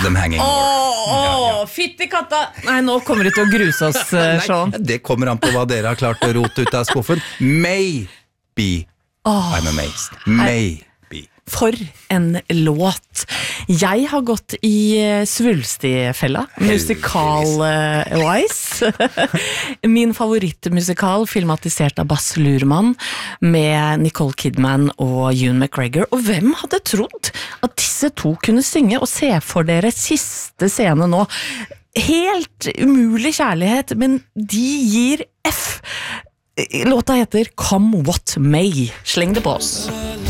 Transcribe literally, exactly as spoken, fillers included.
them hanging more. Åh, åh, fytti katta. Nei, nå kommer du til å gruse oss, Sean. Nei, det kommer an på hva dere har klart å rote ut av skuffen. Maybe I'm amazed. Maybe. For en låt. Jeg har gått i svulstigfella, musikal-wise. Min favorittmusikal, filmatisert av Baz Luhrmann, med Nicole Kidman og Ewan McGregor. Og hvem hadde trodd at disse to kunne synge, og se for dere siste scene nå? Helt umulig kjærlighet, men de gir F. Låta heter Come What May. Sleng det på oss.